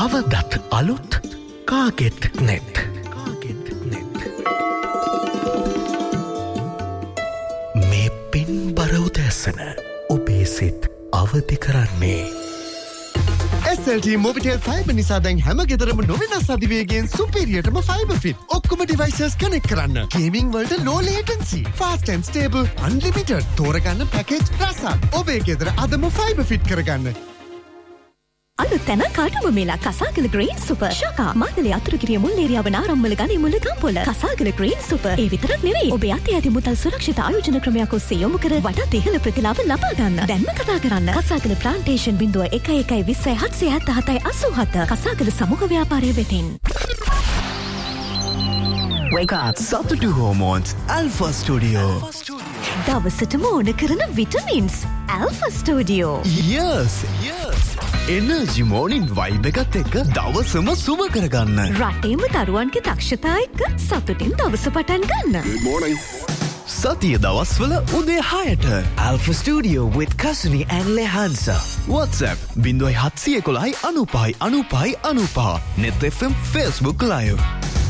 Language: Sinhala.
කවදත් අලුත් කාගෙත් නෙත්. මේ පින් බර උදැසන ඔබේ සිත් අවදි කරන්නේ. SLT Mobitel Fiber නිසා දැන් හැම ගෙදරම නොවෙනස් අධිවේගයෙන් සුපිරියටම ෆයිබර් ෆිට. ඔක්කොම devices connect කරන්න. Gaming වලට low latency, fast and stable, unlimited. තෝරගන්න package රසක්. ඔබේ ගෙදර අදම ෆයිබර් ෆිට කරගන්න. අලුතැන කාටුම මේලා කසාගල ග්‍රීන් සුපර් ශකා මාදලේ අතුරුගිරිය මුල් ඒරියාව නාරම්මල ගනි මුල ගම්පොල කසාගල ග්‍රීන් සුපර් ඒ විතරක් නෙවෙයි ඔබ යටි ඇති මුදල් සුරක්ෂිත ආයෝජන ක්‍රමයක් ඔස්සේ යොමු කර වඩාත් ඉහළ ප්‍රතිලාභ ලබා ගන්න. දැන්ම කතා කරන්න කසාගල ප්ලාන්ටේෂන් 0112077787 කසාගල සමූහ ව්‍යාපාරය වෙතින්. Wake up. Saturday Hormones Alpha Studio. දවසටම ඕන කරන vitamins Alpha Studio. Yes. Energy morning vibe එකත් එක්ක දවසම සුබ කරගන්න. රටේම දරුවන්ගේ දක්ෂතා එක්ක සතුටින් දවස පටන් ගන්න. Good morning. සතිය දවස්වල උදේ 6ට Alpha Studio with Kasuni and Lehansa. WhatsApp 0711 95 95 95. Net FM Facebook Live.